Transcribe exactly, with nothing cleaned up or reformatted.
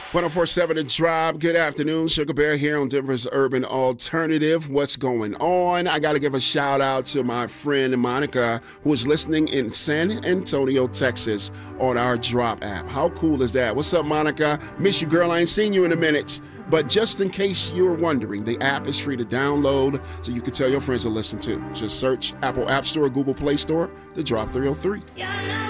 one oh four point seven The Drop. Good afternoon. Sugar Bear here on Denver's Urban Alternative. What's going on? I got to give a shout out to my friend Monica, who is listening in San Antonio, Texas on our Drop app. How cool is that? What's up, Monica? Miss you, girl. I ain't seen you in a minute. But just in case you're wondering, the app is free to download so you can tell your friends to listen to. Just search Apple App Store, Google Play Store, The Drop three oh three.